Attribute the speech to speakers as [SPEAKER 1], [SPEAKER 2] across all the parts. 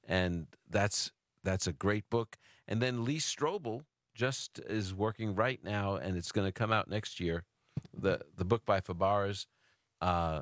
[SPEAKER 1] and that's a great book. And then Lee Strobel just is working right now, and it's going to come out next year. The book by Fabares uh,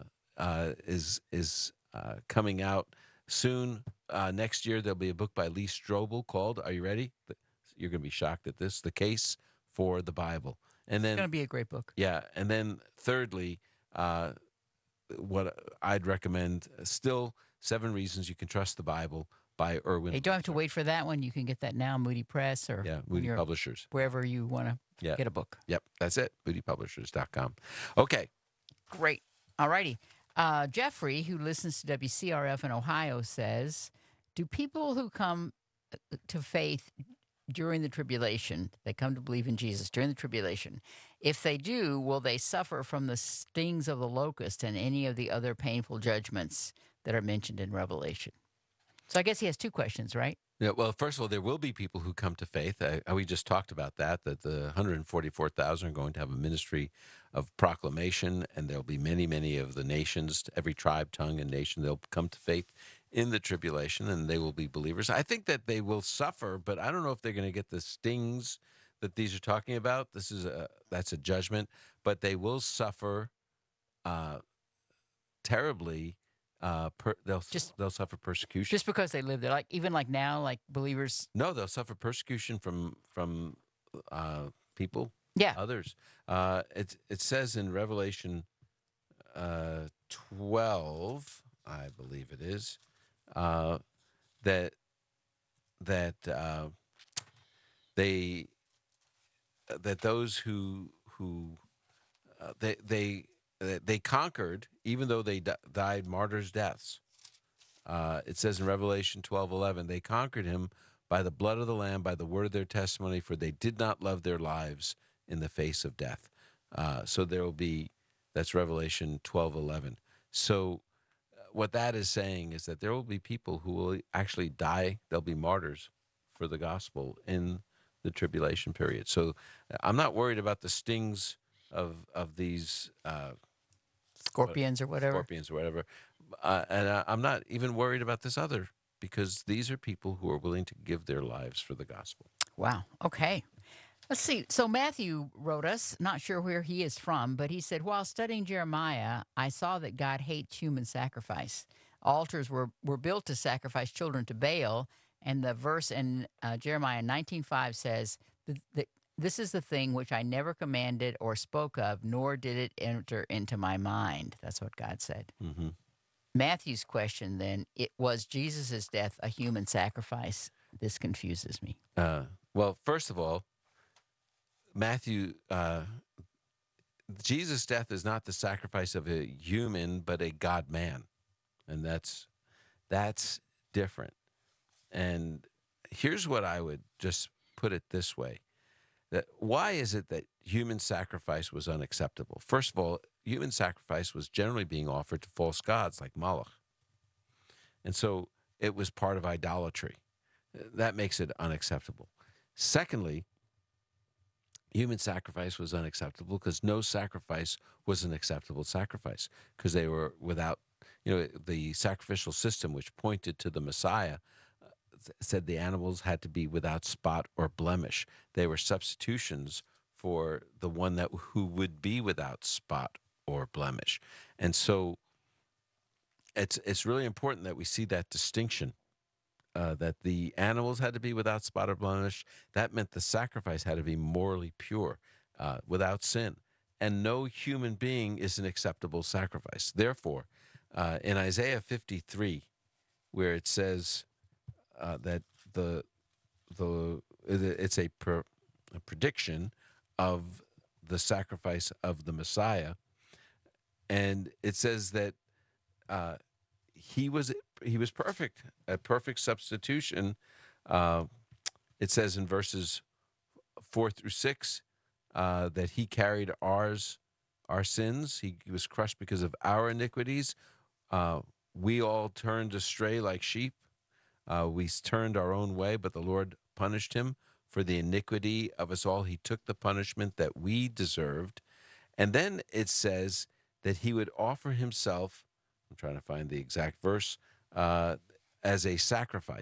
[SPEAKER 1] is coming out soon. Next year there'll be a book by Lee Strobel called. Are you ready? You're going to be shocked at this. The Case for the Bible. And
[SPEAKER 2] It's going
[SPEAKER 1] then
[SPEAKER 2] to be a great book.
[SPEAKER 1] yeah, and then thirdly, uh, what I'd recommend still 7 Reasons You Can Trust the Bible by Erwin
[SPEAKER 2] Hey, don't have to
[SPEAKER 1] Lutzer.
[SPEAKER 2] wait for that one. You can get that now, Moody Press, or
[SPEAKER 1] Yeah,
[SPEAKER 2] when
[SPEAKER 1] Moody
[SPEAKER 2] you're
[SPEAKER 1] Publishers.
[SPEAKER 2] wherever you want to
[SPEAKER 1] Yeah.
[SPEAKER 2] get a book.
[SPEAKER 1] Yep, that's it. MoodyPublishers.com. Okay.
[SPEAKER 2] Great. All righty. Jeffrey, who listens to WCRF in Ohio, says, do people who come to faith during the tribulation, they come to believe in Jesus during the tribulation, if they do, will they suffer from the stings of the locust and any of the other painful judgments that are mentioned in Revelation? So I guess he has two questions, right?
[SPEAKER 1] Yeah, well, first of all, there will be people who come to faith. We just talked about that the 144,000 are going to have a ministry of proclamation, and there'll be many, many of the nations, every tribe, tongue, and nation, they'll come to faith in the tribulation, and they will be believers. I think that they will suffer, but I don't know if they're going to get the stings that these are talking about. That's a judgment, but they will suffer uh, terribly.
[SPEAKER 2] Just
[SPEAKER 1] They'll suffer persecution.
[SPEAKER 2] just because they live there, like even like now, like believers.
[SPEAKER 1] No, they'll suffer persecution from people,
[SPEAKER 2] Yeah.
[SPEAKER 1] others. It says in Revelation 12, I believe it is, that that they that those who they conquered, even though they died martyrs' deaths. It says in Revelation 12:11, they conquered him by the blood of the Lamb, by the word of their testimony, for they did not love their lives in the face of death. So there will be, that's Revelation 12:11. So what that is saying is that there will be people who will actually die. They'll be martyrs for the gospel in the tribulation period. So I'm not worried about the stings of these
[SPEAKER 2] Scorpions or whatever.
[SPEAKER 1] scorpions or whatever. And I'm not even worried about this other, because these are people who are willing to give their lives for the gospel.
[SPEAKER 2] Wow. Okay. Let's see. So Matthew wrote us, not sure where he is from, but he said, while studying Jeremiah, I saw that God hates human sacrifice. Altars were built to sacrifice children to Baal. And the verse in Jeremiah 19:5 says, this is the thing which I never commanded or spoke of, nor did it enter into my mind. That's what God said.
[SPEAKER 1] Mm-hmm.
[SPEAKER 2] Matthew's question then, it was Jesus' death a human sacrifice? This confuses me.
[SPEAKER 1] Well, first of all, Matthew, Jesus' death is not the sacrifice of a human, but a God-man, and that's different. And here's what I would just put it this way: that why is it that human sacrifice was unacceptable? First of all, human sacrifice was generally being offered to false gods like Moloch, and so it was part of idolatry. That makes it unacceptable. Secondly, human sacrifice was unacceptable because no sacrifice was an acceptable sacrifice, because they were without, the sacrificial system, which pointed to the Messiah, said the animals had to be without spot or blemish. They were substitutions for the one who would be without spot or blemish. And so it's really important that we see that distinction, that the animals had to be without spot or blemish. That meant the sacrifice had to be morally pure, without sin. And no human being is an acceptable sacrifice. Therefore, in Isaiah 53, where it says that it's a prediction of the sacrifice of the Messiah, and it says that he was perfect, a perfect substitution. It says in verses 4-6 that he carried our sins. He was crushed because of our iniquities. We all turned astray like sheep. We turned our own way, but the Lord punished him for the iniquity of us all. He took the punishment that we deserved. And then it says that he would offer himself, I'm trying to find the exact verse, as a sacrifice.